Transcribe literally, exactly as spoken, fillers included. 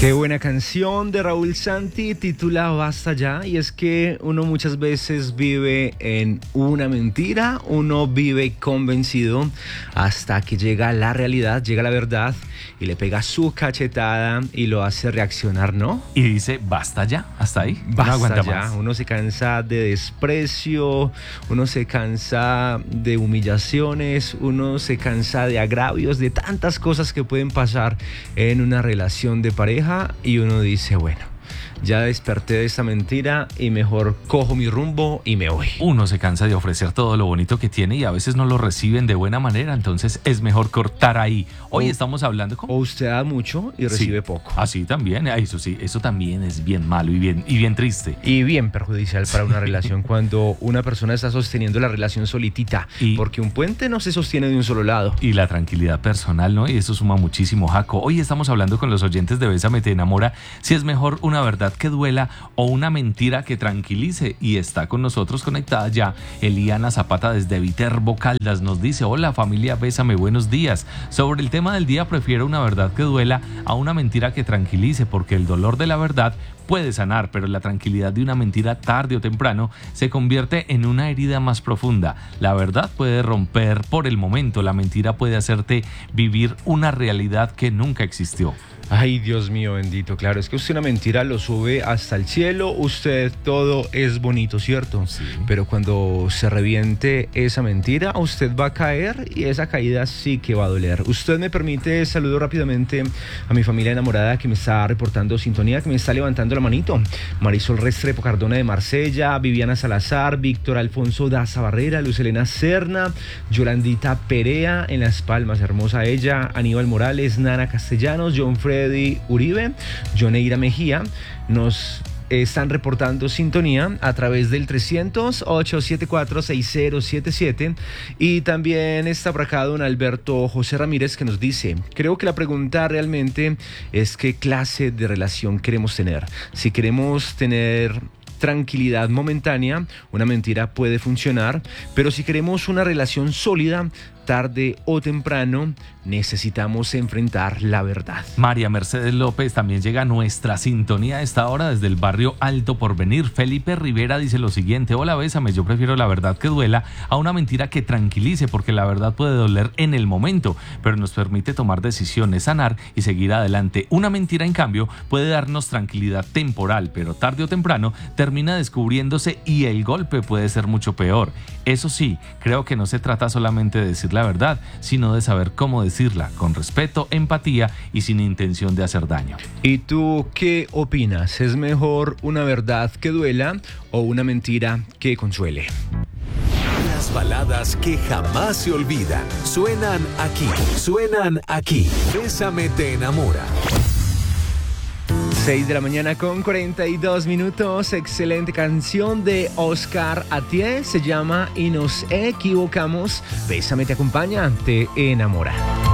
Qué buena canción de Raúl Santi, titula Basta Ya. Y es que uno muchas veces vive en una mentira, uno vive convencido hasta que llega la realidad, llega la verdad y le pega su cachetada y lo hace reaccionar, ¿no? Y dice, basta ya, hasta ahí. Basta no aguanta ya, más. uno se cansa de desprecio, uno se cansa de humillaciones, uno se cansa de agravios, de tantas cosas que pueden pasar en una relación de pareja. Y uno dice, bueno, ya desperté de esta mentira y mejor cojo mi rumbo y me voy. Uno se cansa de ofrecer todo lo bonito que tiene y a veces no lo reciben de buena manera, entonces es mejor cortar ahí. Hoy o, estamos hablando con... O usted da mucho y recibe sí, poco. Así también, eso sí, eso también es bien malo y bien, y bien triste. Y bien perjudicial para una relación cuando una persona está sosteniendo la relación solitita, y, porque un puente no se sostiene de un solo lado. Y la tranquilidad personal, ¿no? Y eso suma muchísimo, Jaco. Hoy estamos hablando con los oyentes de Bésame Te Enamora, si es mejor una verdad que duela o una mentira que tranquilice. Y está con nosotros conectada ya Eliana Zapata desde Viterbo, Caldas. Nos dice, hola familia Bésame, buenos días. Sobre el tema del día, prefiero una verdad que duela a una mentira que tranquilice, porque el dolor de la verdad puede sanar, pero la tranquilidad de una mentira tarde o temprano se convierte en una herida más profunda. La verdad puede romper por el momento, la mentira puede hacerte vivir una realidad que nunca existió. Ay, Dios mío bendito, claro, es que usted una mentira lo sube hasta el cielo, usted todo es bonito, ¿cierto? Sí. Pero cuando se reviente esa mentira, usted va a caer y esa caída sí que va a doler. Usted me permite, saludo rápidamente a mi familia enamorada que me está reportando sintonía, que me está levantando la manito. Marisol Restrepo Cardona de Marsella, Viviana Salazar, Víctor Alfonso Daza Barrera, Luz Elena Serna, Yolandita Perea en Las Palmas, hermosa ella, Aníbal Morales, Nana Castellanos, John Freddy Uribe, Joneira Mejía, nos están reportando sintonía a través del trescientos, ochocientos setenta y cuatro, sesenta setenta y siete. Y también está por acá don Alberto José Ramírez, que nos dice, creo que la pregunta realmente es qué clase de relación queremos tener. Si queremos tener tranquilidad momentánea, una mentira puede funcionar, pero si queremos una relación sólida, tarde o temprano necesitamos enfrentar la verdad. María Mercedes López también llega a nuestra sintonía a esta hora desde el barrio Alto Porvenir. Felipe Rivera dice lo siguiente, hola Bésame, yo prefiero la verdad que duela a una mentira que tranquilice, porque la verdad puede doler en el momento, pero nos permite tomar decisiones, sanar y seguir adelante. Una mentira, en cambio, puede darnos tranquilidad temporal, pero tarde o temprano termina descubriéndose y el golpe puede ser mucho peor. Eso sí, creo que no se trata solamente de decir la verdad, sino de saber cómo decirla, con respeto, empatía y sin intención de hacer daño. ¿Y tú qué opinas? ¿Es mejor una verdad que duela o una mentira que consuele? Las baladas que jamás se olvidan suenan aquí, suenan aquí. Bésame Te Enamora. seis de la mañana con cuarenta y dos minutos. Excelente canción de Oscar Atié. Se llama Y nos equivocamos. Bésame te acompaña, te enamora.